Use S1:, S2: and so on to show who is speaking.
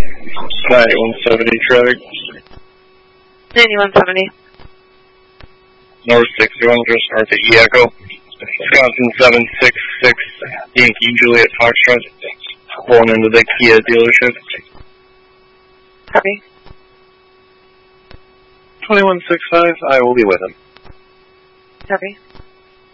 S1: 9170 traffic.
S2: 9170.
S1: North 61, just north of E-Echo. Wisconsin 766, Yankee Juliet Foxtrot. Pulling into the Kia dealership.
S2: Copy.
S3: 2165, I will be with him.
S2: Copy.